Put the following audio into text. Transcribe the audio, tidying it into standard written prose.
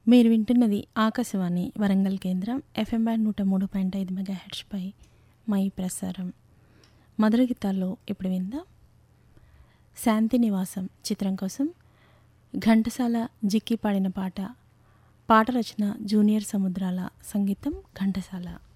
మీరు వింటున్నది ఆకాశవాణి వరంగల్ కేంద్రం ఎఫ్ఎం బ్యాండ్ 103.5 మెగాహెర్ట్జ్పై మై ప్రసారం. మధుర గీతాల్లో ఇప్పుడు విందాం. శాంతి నివాసం చిత్రం కోసం ఘంటసాల జిక్కి పాడిన పాట. పాట రచన జూనియర్ సముద్రాల, సంగీతం ఘంటసాల.